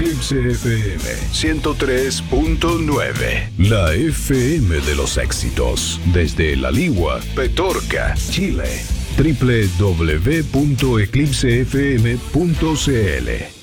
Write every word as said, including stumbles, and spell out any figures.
Eclipse F M ciento tres punto nueve. La F M de los éxitos. Desde La Ligua, Petorca, Chile. doble u doble u doble u punto eclipse f m punto c l.